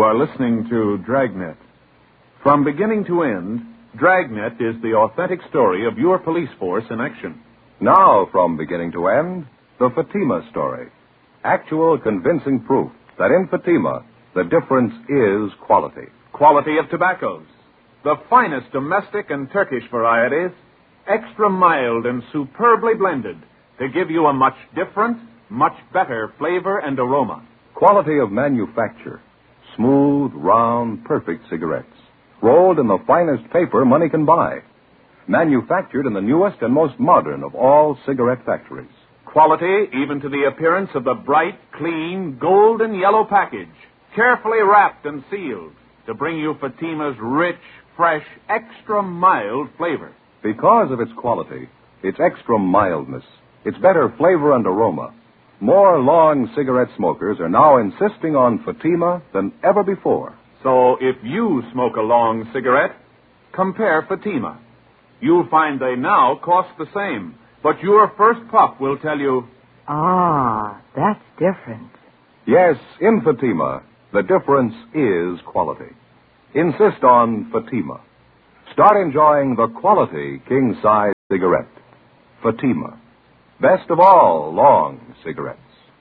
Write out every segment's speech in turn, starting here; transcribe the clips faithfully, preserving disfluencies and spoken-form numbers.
You are listening to Dragnet. From beginning to end, Dragnet is the authentic story of your police force in action. Now, from beginning to end, the Fatima story. Actual convincing proof that in Fatima, the difference is quality. Quality of tobaccos. The finest domestic and Turkish varieties, extra mild and superbly blended to give you a much different, much better flavor and aroma. Quality of manufacture. Smooth, round, perfect cigarettes. Rolled in the finest paper money can buy. Manufactured in the newest and most modern of all cigarette factories. Quality even to the appearance of the bright, clean, golden yellow package, carefully wrapped and sealed to bring you Fatima's rich, fresh, extra mild flavor. Because of its quality, its extra mildness, its better flavor and aroma, more long cigarette smokers are now insisting on Fatima than ever before. So if you smoke a long cigarette, compare Fatima. You'll find they now cost the same, but your first puff will tell you, ah, that's different. Yes, in Fatima, the difference is quality. Insist on Fatima. Start enjoying the quality king-size cigarette. Fatima. Best of all long cigarettes.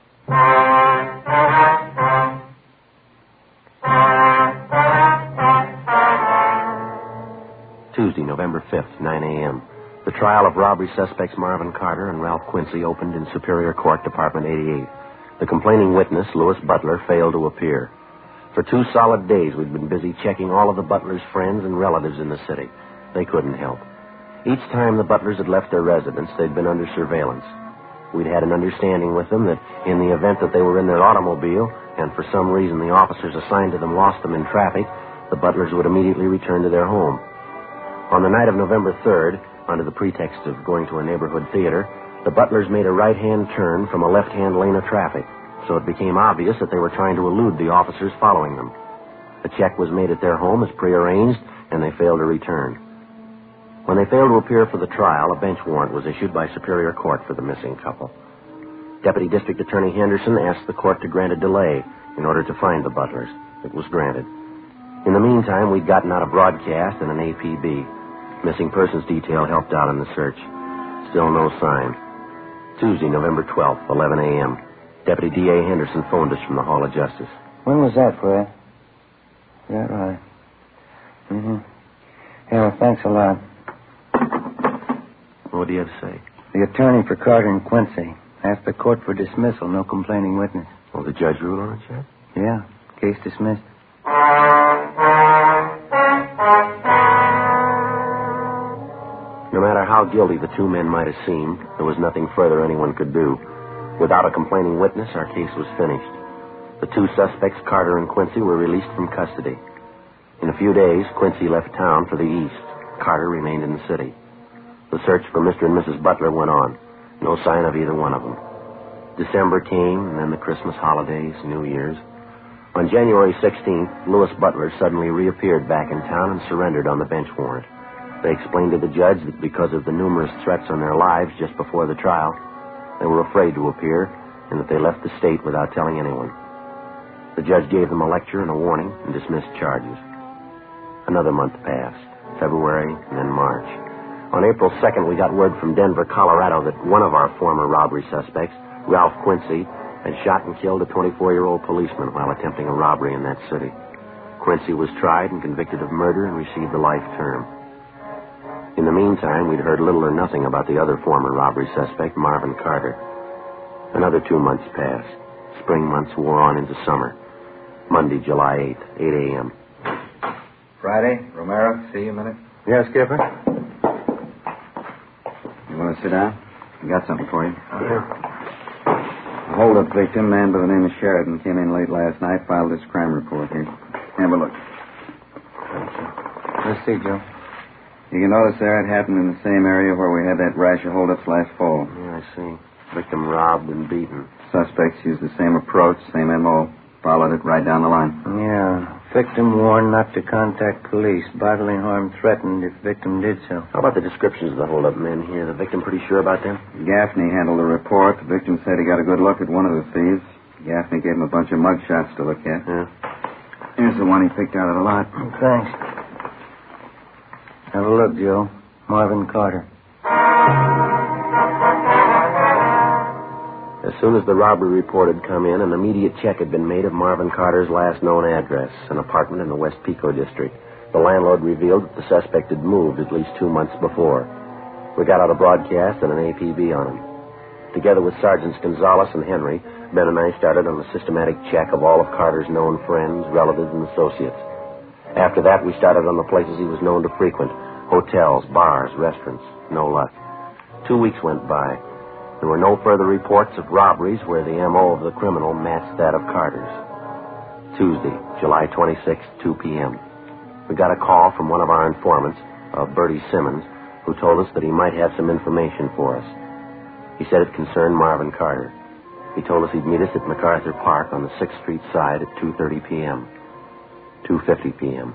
Tuesday, November fifth, nine a.m. The trial of robbery suspects Marvin Carter and Ralph Quincy opened in Superior Court, Department eighty-eight. The complaining witness, Louis Butler, failed to appear. For two solid days, we'd been busy checking all of the Butler's friends and relatives in the city. They couldn't help. Each time the Butlers had left their residence, they'd been under surveillance. We'd had an understanding with them that in the event that they were in their automobile, and for some reason the officers assigned to them lost them in traffic, the Butlers would immediately return to their home. On the night of November third, under the pretext of going to a neighborhood theater, the Butlers made a right-hand turn from a left-hand lane of traffic, so it became obvious that they were trying to elude the officers following them. The check was made at their home as prearranged, and they failed to return. When they failed to appear for the trial, a bench warrant was issued by Superior Court for the missing couple. Deputy District Attorney Henderson asked the court to grant a delay in order to find the Butlers. It was granted. In the meantime, we'd gotten out a broadcast and an A P B. Missing persons detail helped out in the search. Still no sign. Tuesday, November twelfth, eleven a.m. Deputy D A Henderson phoned us from the Hall of Justice. When was that, Fred? Is that right? Mm-hmm. Yeah, well, thanks a lot. What do you have to say? The attorney for Carter and Quincy asked the court for dismissal, no complaining witness. Oh, the judge ruled on it, Sheriff? Yeah, case dismissed. No matter how guilty the two men might have seemed, there was nothing further anyone could do. Without a complaining witness, our case was finished. The two suspects, Carter and Quincy, were released from custody. In a few days, Quincy left town for the east. Carter remained in the city. The search for Mister and Missus Butler went on. No sign of either one of them. December came, and then the Christmas holidays, New Year's. On January sixteenth, Louis Butler suddenly reappeared back in town and surrendered on the bench warrant. They explained to the judge that because of the numerous threats on their lives just before the trial, they were afraid to appear, and that they left the state without telling anyone. The judge gave them a lecture and a warning and dismissed charges. Another month passed, February and then March. On April second, we got word from Denver, Colorado, that one of our former robbery suspects, Ralph Quincy, had shot and killed a twenty-four-year-old policeman while attempting a robbery in that city. Quincy was tried and convicted of murder and received a life term. In the meantime, we'd heard little or nothing about the other former robbery suspect, Marvin Carter. Another two months passed. Spring months wore on into summer. Monday, July eighth, eight a.m. Friday, Romero, see you a minute. Yeah, Skipper? You want to sit down? I got something for you. Yeah. A hold-up victim, man by the name of Sheridan, came in late last night, filed this crime report here. Have a look. Let's see, Joe. You can notice there it happened in the same area where we had that rash of hold-ups last fall. Yeah, I see. Victim robbed and beaten. Suspects used the same approach, same M O. Followed it right down the line. Yeah. Victim warned not to contact police. Bodily harm threatened if victim did so. How about the descriptions of the hold-up men here? The victim pretty sure about them? Gaffney handled the report. The victim said he got a good look at one of the thieves. Gaffney gave him a bunch of mug shots to look at. Yeah. Here's the one he picked out of the lot. Oh, thanks. Have a look, Joe. Marvin Carter. As soon as the robbery report had come in, an immediate check had been made of Marvin Carter's last known address, an apartment in the West Pico district. The landlord revealed that the suspect had moved at least two months before. We got out a broadcast and an A P B on him. Together with Sergeants Gonzalez and Henry, Ben and I started on a systematic check of all of Carter's known friends, relatives, and associates. After that, we started on the places he was known to frequent: hotels, bars, restaurants. No luck. Two weeks went by. There were no further reports of robberies where the M O of the criminal matched that of Carter's. Tuesday, July twenty-sixth, two p.m. We got a call from one of our informants, uh, Bertie Simmons, who told us that he might have some information for us. He said it concerned Marvin Carter. He told us he'd meet us at MacArthur Park on the sixth Street side at two thirty p.m. two fifty p.m.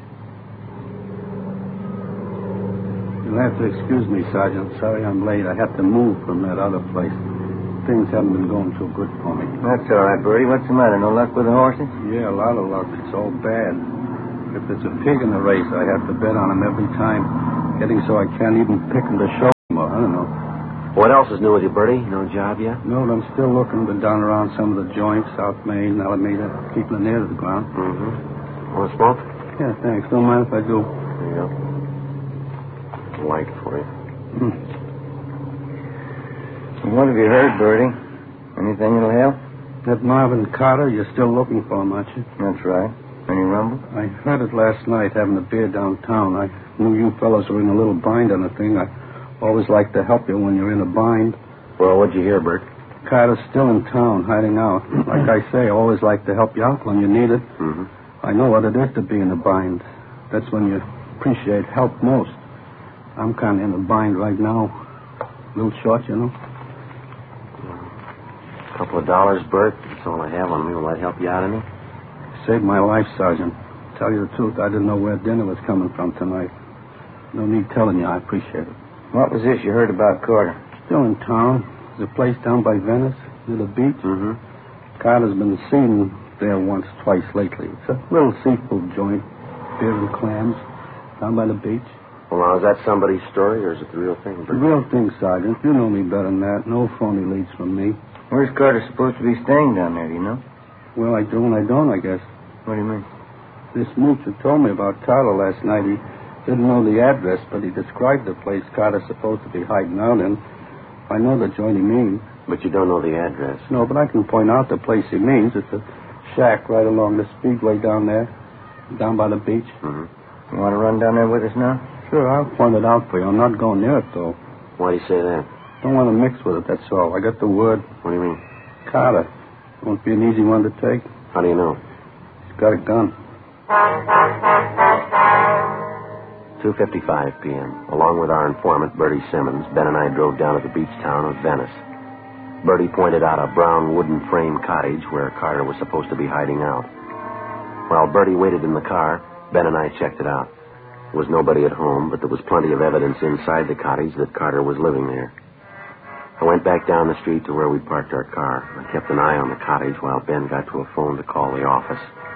You'll have to excuse me, Sergeant. Sorry I'm late. I had to move from that other place. Things haven't been going too good for me. That's all right, Bertie. What's the matter? No luck with the horses? Yeah, a lot of luck. It's all bad. If there's a pig in the race, I have to bet on him every time. Getting so I can't even pick him to show him, or I don't know. What else is new with you, Bertie? No job yet? No, I'm still looking. Been down around some of the joints, South Main, Alameda, keeping it near to the ground. Mm-hmm. Want a smoke? Yeah, thanks. Don't mind if I do. There you go. Light for you. Hmm. What have you heard, Bertie? Anything that'll help? That Marvin Carter, you're still looking for him, aren't you? That's right. Any rumble? I heard it last night having a beer downtown. I knew you fellows were in a little bind on the thing. I always like to help you when you're in a bind. Well, what'd you hear, Bert? Carter's still in town, hiding out. Like I say, I always like to help you out when you need it. Mm-hmm. I know what it is to be in a bind. That's when you appreciate help most. I'm kind of in a bind right now. A little short, you know. A couple of dollars, Bert. That's all I have on me. Will that help you out any? Saved my life, Sergeant. Tell you the truth, I didn't know where dinner was coming from tonight. No need telling you, I appreciate it. What was this you heard about Carter? Still in town. There's a place down by Venice, near the beach. Mm-hmm. Carter's been seen there once, twice lately. It's a little seafood joint, beer and clams, down by the beach. Well, now, is that somebody's story, or is it the real thing, The Bert? real thing, Sergeant. You know me better than that. No phony leads from me. Where's Carter supposed to be staying down there, do you know? Well, I do and I don't, I guess. What do you mean? This mooch who told me about Carter last night, he didn't know the address, but he described the place Carter's supposed to be hiding out in. I know the joint he means. But you don't know the address. No, but I can point out the place he means. It's a shack right along the speedway down there, down by the beach. Mm-hmm. You want to run down there with us now? Sure, I'll point it out for you. I'm not going near it, though. Why do you say that? Don't want to mix with it, that's all. I got the word. What do you mean? Carter. Won't be an easy one to take. How do you know? He's got a gun. two fifty-five p.m. Along with our informant, Bertie Simmons, Ben and I drove down to the beach town of Venice. Bertie pointed out a brown wooden frame cottage where Carter was supposed to be hiding out. While Bertie waited in the car, Ben and I checked it out. There was nobody at home, but there was plenty of evidence inside the cottage that Carter was living there. I went back down the street to where we parked our car. I kept an eye on the cottage while Ben got to a phone to call the office.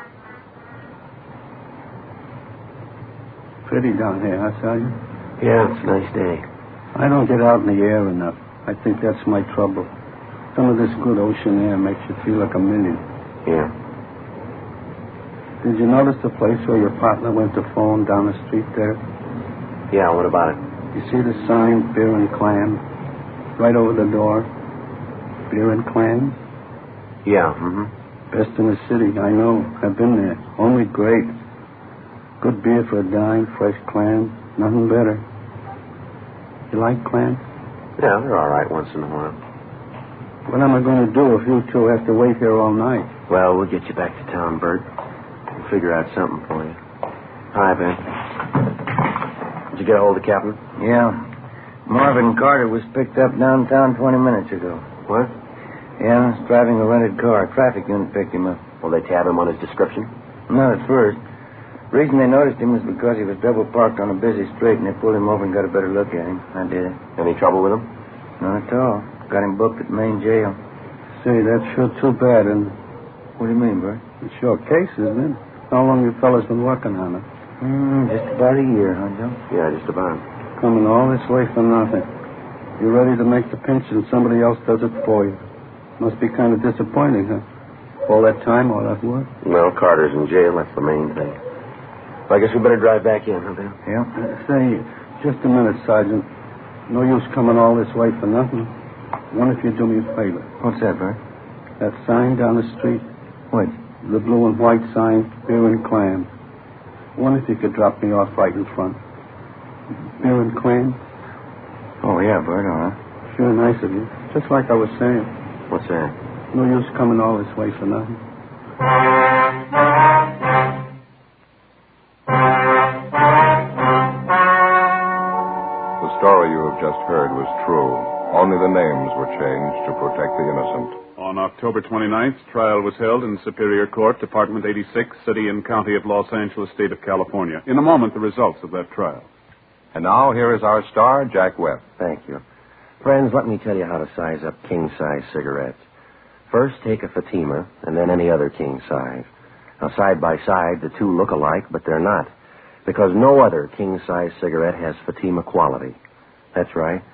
Pretty down here, huh, Sergeant? Yeah, it's a nice day. I don't get out in the air enough. I think that's my trouble. Some of this good ocean air makes you feel like a million. Yeah. Did you notice the place where your partner went to phone down the street there? Yeah, what about it? You see the sign, beer and clams, right over the door? Beer and clams? Yeah, mm-hmm. Best in the city, I know. I've been there. Only great. Good beer for a dime, fresh clams, nothing better. You like clams? Yeah, they're all right once in a while. What am I going to do if you two have to wait here all night? Well, we'll get you back to town, Bert. We'll figure out something for you. Hi, Ben. Did you get a hold of the captain? Yeah. Marvin Carter was picked up downtown twenty minutes ago. What? Yeah, he's driving a rented car. A traffic unit picked him up. Will they tab him on his description? Not at first. The reason they noticed him was because he was double parked on a busy street, and they pulled him over and got a better look at him. I did it. Any trouble with him? Not at all. Got him booked at Main Jail. Say, that's sure too bad, and What do you mean, Bert? it's your case, isn't it? How long you fellas been working on it? Mm, just about a year, huh, Joe? Yeah, just about. Coming all this way for nothing. You're ready to make the pinch and somebody else does it for you. Must be kind of disappointing, huh? All that time, all that work? Well, Carter's in jail. That's the main thing. Well, I guess we better drive back in, huh, Bill? Yeah. Uh, say, just a minute, Sergeant. No use coming all this way for nothing. Wonder if you'd do me a favor. What's that, Bert? That sign down the street. What? The blue and white sign, beer and clam. Wonder if you could drop me off right in front. Beer and clam? Oh, yeah, Bert, all right. Sure nice of you. Just like I was saying. What's that? No use coming all this way for nothing. The story you have just heard was true. Only the names were changed to protect the innocent. On October twenty-ninth, trial was held in Superior Court, Department eighty-six, City and County of Los Angeles, State of California. In a moment, the results of that trial. And now, here is our star, Jack Webb. Thank you. Friends, let me tell you how to size up king-size cigarettes. First, take a Fatima, and then any other king size. Now, side by side, the two look alike, but they're not, because no other king-size cigarette has Fatima quality. That's right.